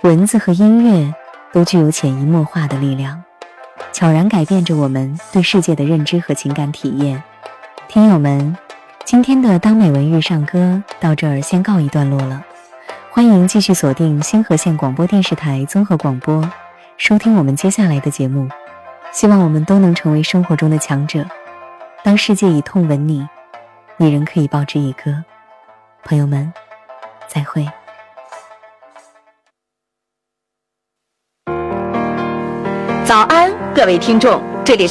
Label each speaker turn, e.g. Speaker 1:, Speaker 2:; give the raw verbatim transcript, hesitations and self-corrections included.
Speaker 1: 文字和音乐都具有潜移默化的力量，悄然改变着我们对世界的认知和情感体验。听友们，今天的当美文遇上歌到这儿先告一段落了，欢迎继续锁定新河县广播电视台综合广播，收听我们接下来的节目。希望我们都能成为生活中的强者，当世界以痛吻你，你仍可以报之以歌。朋友们，再会。
Speaker 2: 早安，各位听众，